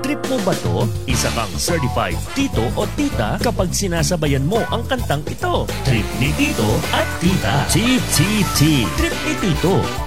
Trip mo ba to? Isa kang certified tito o tita kapag sinasabayan mo ang kantang ito. Trip ni Tito at Tita. TTT. Trip ni Tito.